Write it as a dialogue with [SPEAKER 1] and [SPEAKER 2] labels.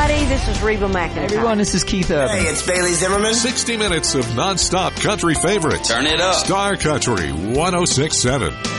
[SPEAKER 1] everybody. This is Reba McEntire.
[SPEAKER 2] Hey, everyone, this is Keith Urban.
[SPEAKER 3] Hey, it's Bailey Zimmerman.
[SPEAKER 4] 60 minutes of non-stop country favorites.
[SPEAKER 3] Turn it up.
[SPEAKER 4] Star Country 106.7.